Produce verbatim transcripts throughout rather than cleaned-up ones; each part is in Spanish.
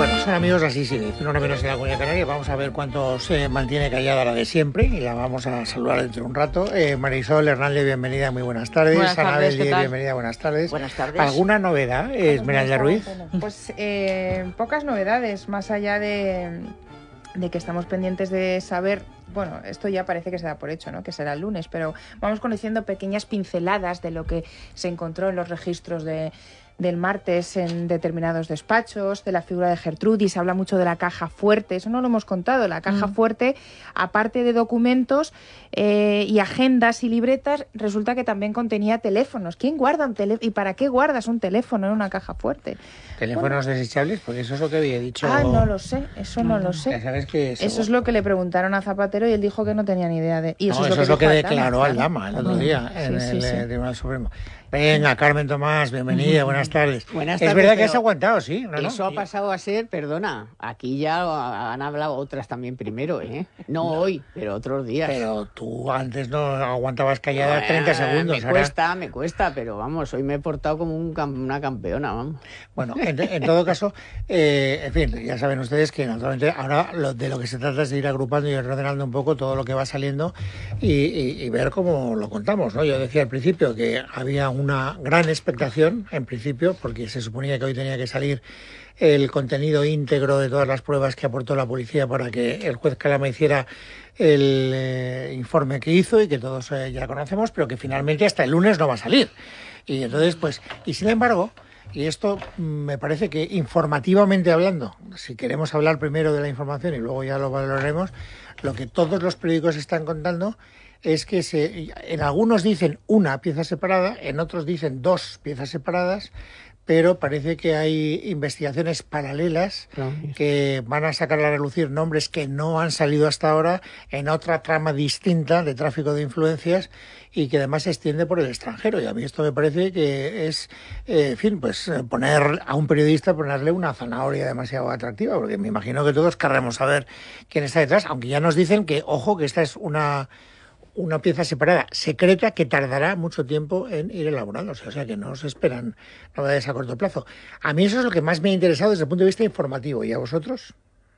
Bueno, son amigos así, sí, uno menos en la Comunidad Canaria. Vamos a ver cuánto se mantiene callada la de siempre y la vamos a saludar dentro de un rato. Eh, Marisol Hernández, bienvenida, muy buenas tardes. Buenas tardes, Anabel ¿qué Díez, tal? bienvenida, buenas tardes. Buenas tardes. ¿Alguna novedad, Esmeralda Ruiz? Pues eh, pocas novedades, más allá de, de que estamos pendientes de saber. Bueno, esto ya parece que se da por hecho, ¿no? Que será el lunes, pero vamos conociendo pequeñas pinceladas de lo que se encontró en los registros de, del martes en determinados despachos, de la figura de Gertrudis. Se habla mucho de la caja fuerte, eso no lo hemos contado. La caja mm. fuerte, aparte de documentos eh, y agendas y libretas, resulta que también contenía teléfonos. ¿Quién guarda un teléfono? ¿Y para qué guardas un teléfono en una caja fuerte? ¿Teléfonos bueno. desechables? Porque eso es lo que había dicho. Ah, no lo sé, eso no, no lo sé. Ya sabes que eso es lo que le preguntaron a Zapatero y él dijo que no tenía ni idea de. Y eso no, es lo eso que, es lo que declaró Aldama, Aldama el otro día sí, en sí, el sí. Tribunal Supremo. Venga, Carmen Tomás, bienvenida, buenas tardes. Buenas tardes. Es verdad que has aguantado, sí. ¿No, eso no? ha pasado a ser, perdona, aquí ya han hablado otras también primero, ¿eh? No, no. hoy, pero otros días. Pero tú antes no aguantabas callada no, treinta segundos. Me ahora... cuesta, me cuesta, pero vamos, hoy me he portado como un, una campeona, vamos. Bueno, en, en todo caso, eh, en fin, ya saben ustedes que naturalmente ahora lo, de lo que se trata es de ir agrupando y ordenando un poco todo lo que va saliendo y, y, y ver cómo lo contamos, ¿no? Yo decía al principio que había una gran expectación, en principio, porque se suponía que hoy tenía que salir el contenido íntegro de todas las pruebas que aportó la policía para que el juez Calama hiciera el eh, informe que hizo y que todos eh, ya conocemos, pero que finalmente hasta el lunes no va a salir. Y entonces, pues, y sin embargo, y esto me parece que informativamente hablando, si queremos hablar primero de la información y luego ya lo valoraremos, lo que todos los periódicos están contando es que se, en algunos dicen una pieza separada, en otros dicen dos piezas separadas, pero parece que hay investigaciones paralelas que van a sacar a relucir nombres que no han salido hasta ahora en otra trama distinta de tráfico de influencias y que además se extiende por el extranjero. Y a mí esto me parece que es, eh, en fin, pues poner a un periodista, ponerle una zanahoria demasiado atractiva, porque me imagino que todos querremos saber quién está detrás, aunque ya nos dicen que, ojo, que esta es una... una pieza separada, secreta, que tardará mucho tiempo en ir elaborándose, o sea que no se esperan novedades a corto plazo. A mí eso es lo que más me ha interesado desde el punto de vista informativo. ¿Y a vosotros?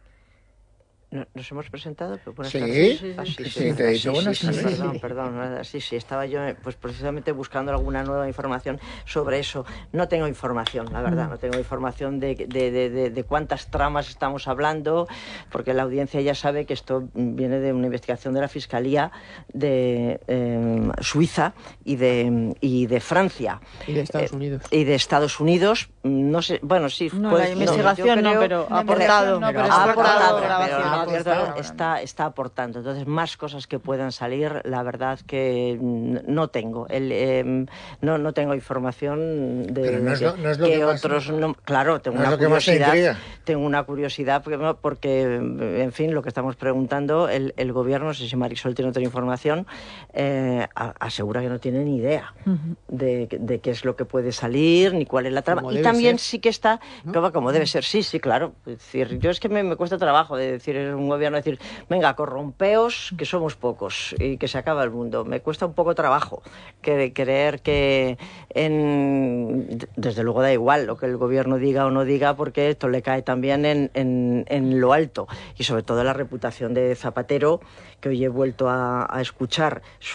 ¿Nos hemos presentado? Buenas sí, tardes. sí, ah, sí, sí, sí, te he dicho sí, buenas sí, tardes. sí, perdón, perdón. Sí, sí, estaba yo pues precisamente buscando alguna nueva información sobre eso. No tengo información, la verdad, no tengo información de, de, de, de, de cuántas tramas estamos hablando, porque la audiencia ya sabe que esto viene de una investigación de la Fiscalía de eh, Suiza y de, y de Francia. Y de Estados Unidos. Eh, y de Estados Unidos, no sé, bueno, sí. No, pues, la investigación no, no, pero ha aportado. No, pero ha aportado, grabación. pero no, está, está aportando. Entonces, más cosas que puedan salir, la verdad que no tengo. El, eh, no, no tengo información de, pero no es lo, no es lo que, que, que más, otros... No, claro, tengo no una es lo que curiosidad. Tengo una curiosidad porque, porque, en fin, lo que estamos preguntando, el, el gobierno, no sé si Marisol tiene otra información, eh, asegura que no tiene ni idea uh-huh. de, de qué es lo que puede salir, ni cuál es la trama. Como y también ser. sí que está, ¿no? como, como debe ser, sí, sí, claro. Es decir, yo es que me, me cuesta trabajo de decir, es un gobierno decir, venga, corrompeos, que somos pocos y que se acaba el mundo. Me cuesta un poco trabajo que creer que, en, desde luego da igual lo que el gobierno diga o no diga, porque esto le cae también en, en, en lo alto. Y sobre todo la reputación de Zapatero, que hoy he vuelto a, a escuchar